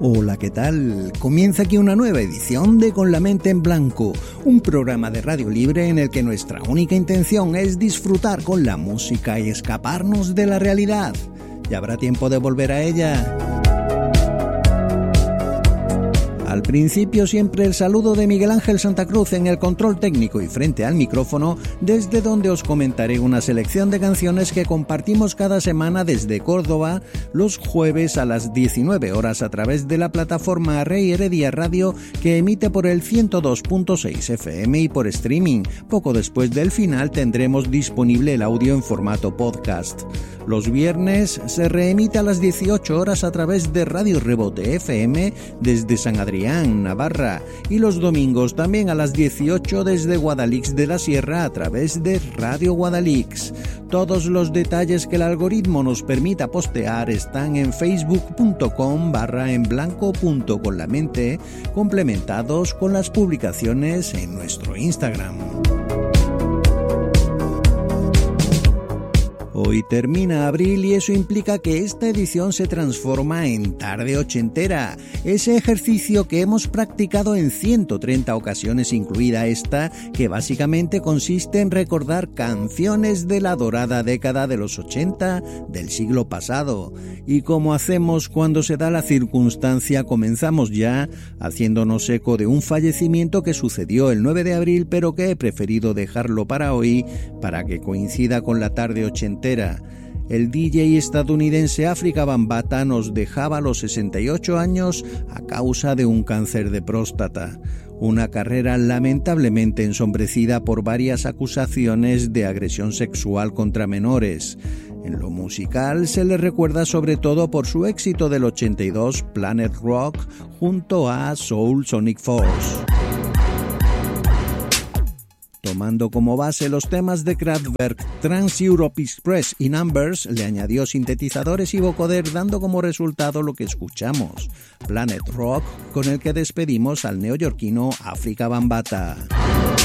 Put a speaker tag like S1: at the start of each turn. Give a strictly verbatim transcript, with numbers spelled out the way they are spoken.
S1: Hola, ¿qué tal? Comienza aquí una nueva edición de Con la Mente en Blanco, un programa de radio libre en el que nuestra única intención es disfrutar con la música y escaparnos de la realidad. Ya habrá tiempo de volver a ella. Al principio siempre el saludo de Miguel Ángel Santa Cruz en el control técnico y frente al micrófono, desde donde os comentaré una selección de canciones que compartimos cada semana desde Córdoba, los jueves a las diecinueve horas a través de la plataforma Rey Heredia Radio, que emite por el ciento dos punto seis F M y por streaming. Poco después del final tendremos disponible el audio en formato podcast. Los viernes se reemite a las dieciocho horas a través de Radio Rebote F M desde San Adrián, Navarra, y los domingos también a las dieciocho desde Guadalix de la Sierra a través de Radio Guadalix. Todos los detalles que el algoritmo nos permita postear están en facebook.com barra en blanco punto con la mente, complementados con las publicaciones en nuestro Instagram. Hoy termina abril y eso implica que esta edición se transforma en tarde ochentera, ese ejercicio que hemos practicado en ciento treinta ocasiones, incluida esta, que básicamente consiste en recordar canciones de la dorada década de los ochenta del siglo pasado. Y como hacemos cuando se da la circunstancia, comenzamos ya haciéndonos eco de un fallecimiento que sucedió el nueve de abril, pero que he preferido dejarlo para hoy para que coincida con la tarde ochentera. El D J estadounidense Afrika Bambaataa nos dejaba a los sesenta y ocho años a causa de un cáncer de próstata, una carrera lamentablemente ensombrecida por varias acusaciones de agresión sexual contra menores. En lo musical se le recuerda sobre todo por su éxito del ochenta y dos, Planet Rock, junto a Soul Sonic Force. Tomando como base los temas de Kraftwerk, Trans-Europe Express y Numbers, le añadió sintetizadores y vocoder, dando como resultado lo que escuchamos, Planet Rock, con el que despedimos al neoyorquino Afrika Bambaataa.